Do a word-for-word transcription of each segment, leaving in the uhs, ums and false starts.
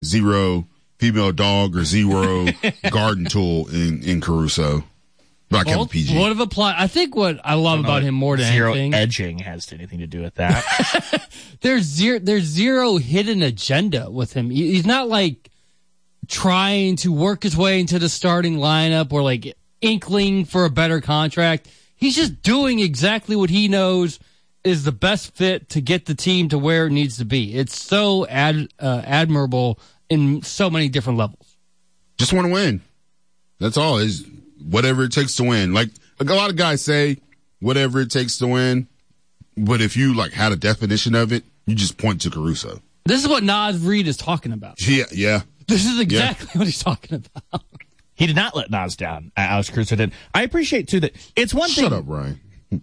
zero female dog or zero garden tool in, in Caruso. But I kept Well, it P G. What of a plot? I think what I love I about him more than zero anything. edging has anything to do with that. there's zero. There's zero hidden agenda with him. He- He's not like trying to work his way into the starting lineup or like inkling for a better contract. He's just doing exactly what he knows is the best fit to get the team to where it needs to be. It's so ad, uh, admirable in so many different levels. Just want to win. That's all. Is whatever it takes to win. Like, like a lot of guys say, whatever it takes to win. But if you like had a definition of it, you just point to Caruso. This is what Naz Reid is talking about. Yeah, yeah. This is exactly yeah. what he's talking about. He did not let Naz down. Uh, Alex Caruso did. I appreciate too that it's one Shut thing. Shut up, Ryan.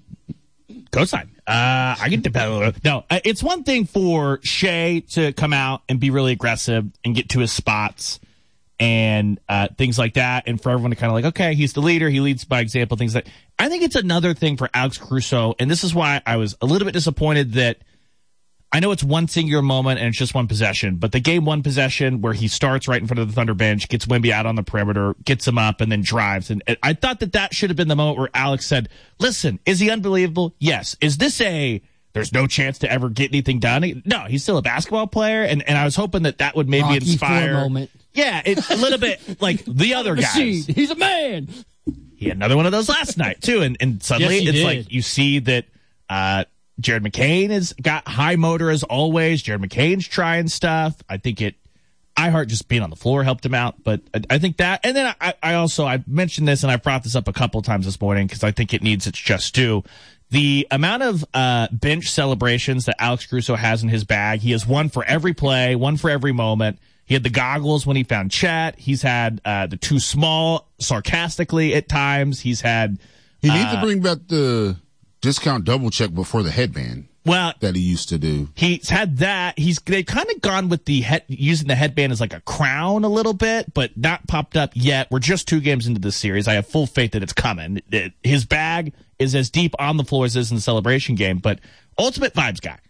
Go side. Uh, I get to no. Uh, it's one thing for Shea to come out and be really aggressive and get to his spots and uh, things like that, and for everyone to kind of like, okay, he's the leader, he leads by example, things like. I think it's another thing for Alex Caruso, and this is why I was a little bit disappointed that. I know it's one singular moment and it's just one possession, but the game one possession where he starts right in front of the Thunder bench, gets Wemby out on the perimeter, gets him up, and then drives. And I thought that that should have been the moment where Alex said, listen, is he unbelievable? Yes. Is this a, there's no chance to ever get anything done? No, he's still a basketball player. And, and I was hoping that that would maybe Rocky inspire. Four moment. Yeah, it's a little bit like the other guys. He's a man. He had another one of those last night, too. And, and suddenly yes, it's did. like you see that, uh, Jared McCain has got high motor as always. Jared McCain's trying stuff. I think it, iHeart just being on the floor helped him out. But I, I think that, and then I, I also, I mentioned this and I brought this up a couple times this morning because I think it needs its just due. The amount of uh, bench celebrations that Alex Caruso has in his bag, he has one for every play, one for every moment. He had the goggles when he found Chet. He's had uh, the too small sarcastically at times. He's had. He needs uh, to bring back the discount double check before the headband. Well, that he used to do. He's had that. He's they've kind of gone with the head, using the headband as like a crown a little bit, but not popped up yet. We're just two games into this series. I have full faith that it's coming. It, his bag is as deep on the floor as it is in the celebration game, but ultimate vibes guy.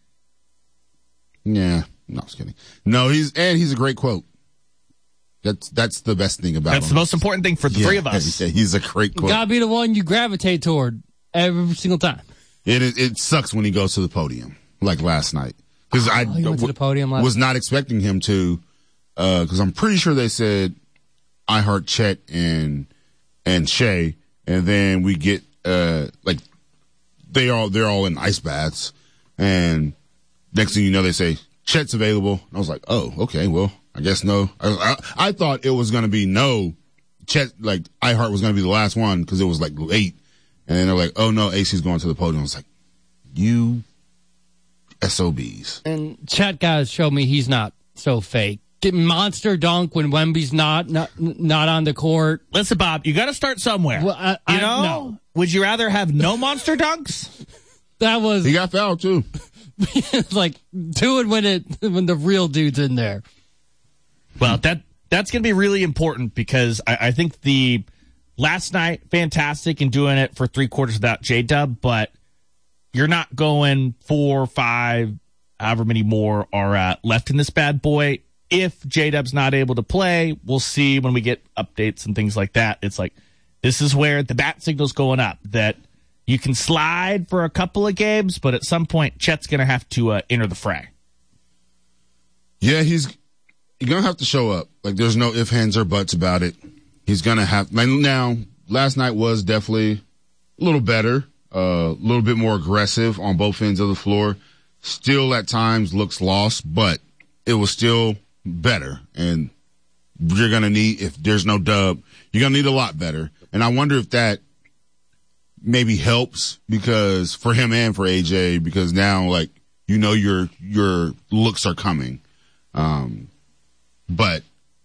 Yeah, no, I was kidding. No, he's and he's a great quote. That's that's the best thing about That's him. the most important thing for the yeah, three of us. Yeah, he's a great quote. Gotta be the one you gravitate toward every single time. It it, it sucks when he goes to the podium, like last night, because oh, I he went to the podium last was not expecting him to, because uh, I'm pretty sure they said I heart Chet and and Shea, and then we get uh like they all they're all in ice baths, and next thing you know they say Chet's available. I was like, oh, okay, well, I guess no. I I, I thought it was gonna be no. Chet, like iHeart was gonna be the last one because it was like late. And then they're like, oh, no, A C's going to the podium. I was like, you S O Bs. And chat guys show me he's not so fake. Get monster dunk when Wemby's not not, not on the court. Listen, Bob, you got to start somewhere. Well, I, you I, know? no. Would you rather have no monster dunks? That was... He got fouled, too. It's like, do it when, it, when the real dude's in there. Well, that that's going to be really important because I, I think the... Last night, fantastic in doing it for three quarters without J-Dub, but you're not going four, five, however many more are uh, left in this bad boy. If J-Dub's not able to play, we'll see when we get updates and things like that. It's like, this is where the bat signal's going up, that you can slide for a couple of games, but at some point, Chet's going to have to uh, enter the fray. Yeah, he's you're going to have to show up. Like, there's no ifs, ands, or buts about it. He's going to have, like, now, last night was definitely a little better, a uh, little bit more aggressive on both ends of the floor. Still at times looks lost, but it was still better. And you're going to need, if there's no dub, you're going to need a lot better. And I wonder if that maybe helps because for him and for A J, because now, like, you know, your, your looks are coming. Um, but,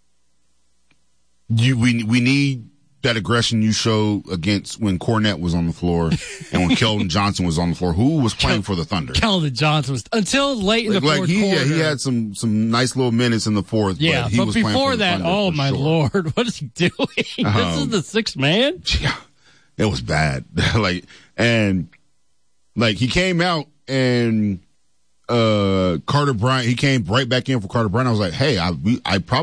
You we we need that aggression you showed against when Cornette was on the floor and when Keldon Johnson was on the floor. Who was playing for the Thunder? Keldon Johnson was until late in like, the fourth like he, quarter. Yeah, he had some some nice little minutes in the fourth. Yeah, but, he but was playing before for the that, Thunder oh for my sure. Lord, what is he doing? Um, this is the sixth man. Yeah, it was bad. like and like he came out and uh, Carter Bryant, he came right back in for Carter Bryant. I was like, hey, I we, I probably